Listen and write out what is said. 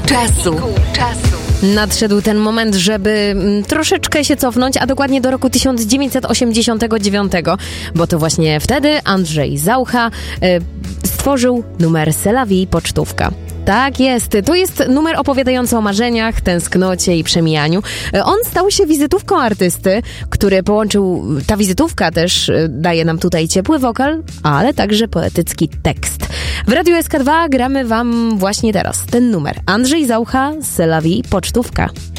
Nadszedł ten moment, żeby troszeczkę się cofnąć, a dokładnie do roku 1989, bo to właśnie wtedy Andrzej Zaucha stworzył numer C'est la vie pocztówka. Tak jest, to jest numer opowiadający o marzeniach, tęsknocie i przemijaniu. On stał się wizytówką artysty, który połączył, ta wizytówka też daje nam tutaj ciepły wokal, ale także poetycki tekst. W Radiu SK2 gramy wam właśnie teraz ten numer. Andrzej Zaucha, C'est la vie pocztówka.